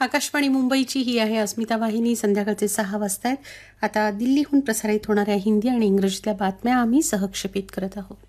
आकाशवाणी मुंबईची ही आहे अस्मिता वाहिनी. संध्याकाळचे 6 वाजता आहेत. आता दिल्लीहून प्रसारित होणाऱ्या हिंदी आणि इंग्रजीतल्या बातम्या आम्ही सहक्षेपित करत आहोत.